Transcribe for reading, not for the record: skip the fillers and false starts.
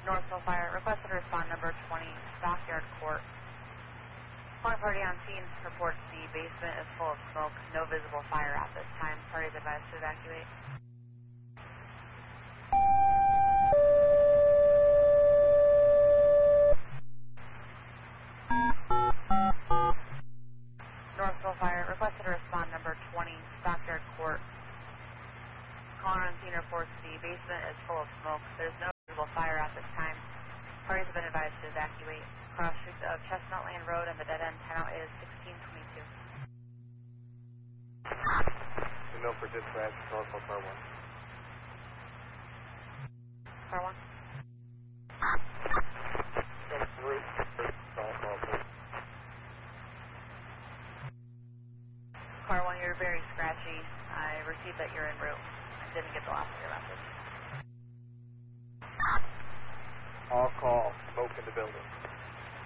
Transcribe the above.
Northville Fire, requested to respond number 20, Stockyard Court. Calling party on scene reports the basement is full of smoke, no visible fire at this time. Party is advised to evacuate. Northville Fire, requested to respond number 20, Stockyard Court. Calling on scene reports the basement is full of smoke. There's no visible fire at this time. Parties have been advised to evacuate. Cross streets of Chestnut Lane Road and the dead end timeout is 1622. Signal for dispatch, Northville Car 1. Car 1. Car 1, you're very scratchy. I received that you're en route. I didn't get the last of your message.